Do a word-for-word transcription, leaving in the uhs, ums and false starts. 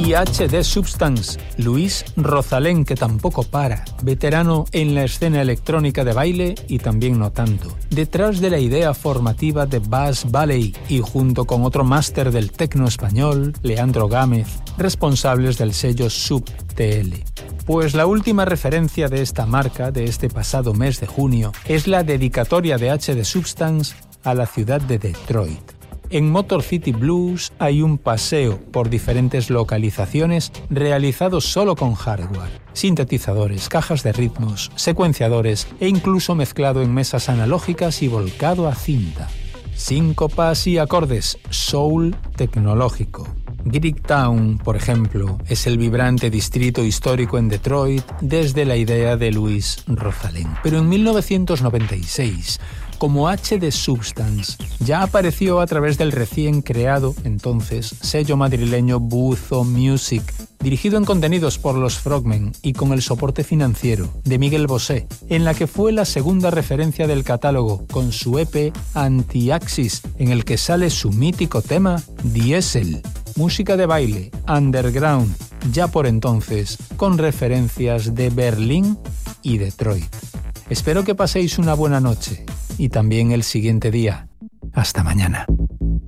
y H D Substance, Luis Rosalén, que tampoco para, veterano en la escena electrónica de baile y también no tanto, detrás de la idea formativa de Bass Valley y junto con otro máster del tecno español, Leandro Gámez, responsables del sello Sub T L. Pues la última referencia de esta marca de este pasado mes de junio es la dedicatoria de H D Substance a la ciudad de Detroit. En Motor City Blues hay un paseo por diferentes localizaciones realizado solo con hardware, sintetizadores, cajas de ritmos, secuenciadores e incluso mezclado en mesas analógicas y volcado a cinta. Síncopas y acordes soul tecnológico. Greektown, por ejemplo, es el vibrante distrito histórico en Detroit desde la idea de Luis Rosalén. Pero en mil novecientos noventa y seis, como H D Substance, ya apareció a través del recién creado, entonces, sello madrileño Buzo Music, dirigido en contenidos por los Frogmen y con el soporte financiero de Miguel Bosé, en la que fue la segunda referencia del catálogo con su E P Anti-Axis, en el que sale su mítico tema Diesel, música de baile, underground, ya por entonces con referencias de Berlín y Detroit. Espero que paséis una buena noche y también el siguiente día. Hasta mañana.